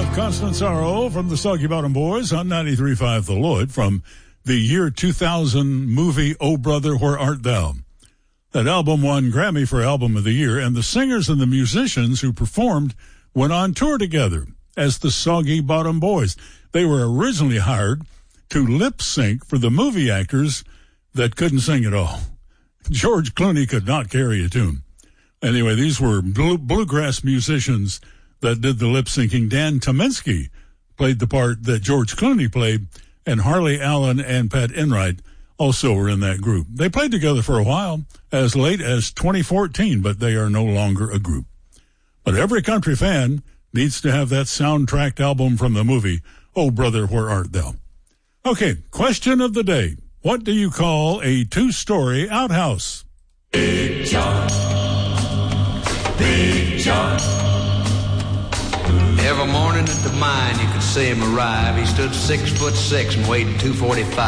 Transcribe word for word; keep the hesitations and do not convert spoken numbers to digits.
Constant Sorrow from the Soggy Bottom Boys on ninety-three point five The Lloyd from the year two thousand movie Oh Brother, Where Art Thou? That album won Grammy for Album of the Year, and the singers and the musicians who performed went on tour together as the Soggy Bottom Boys. They were originally hired to lip sync for the movie actors that couldn't sing at all. George Clooney could not carry a tune. Anyway, these were blue, bluegrass musicians that did the lip syncing. Dan Tominski played the part that George Clooney played, and Harley Allen and Pat Enright also were in that group. They played together for a while, as late as twenty fourteen, but they are no longer a group. But every country fan needs to have that soundtracked album from the movie, Oh Brother, Where Art Thou? Okay, question of the day. What do you call a two-story outhouse? Big John. Big John. Every morning at the mine, you could see him arrive. He stood six foot six and weighed two forty-five.